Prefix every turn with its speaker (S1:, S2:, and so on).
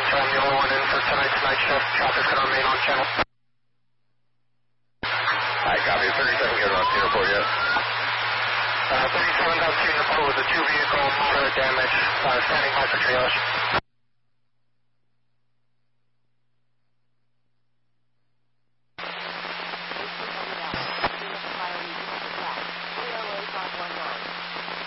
S1: I'm the only one in for tonight's night shift. Traffic's going to remain on channel.
S2: I copy. 37 getting on to report yet.
S1: 37 down to report with a 2-vehicle moderate damage. Standing by for triage.